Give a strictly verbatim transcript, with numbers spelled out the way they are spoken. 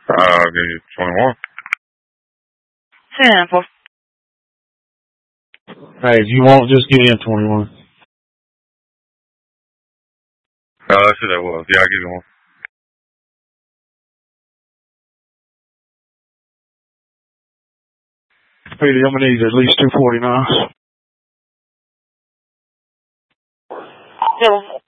I'll give you twenty-one. ten for. Hey, if you won't, just give him twenty-one. Oh, that's who that was. Yeah, I'll give you one. Petey, I'm gonna need at least two forty-nines. Still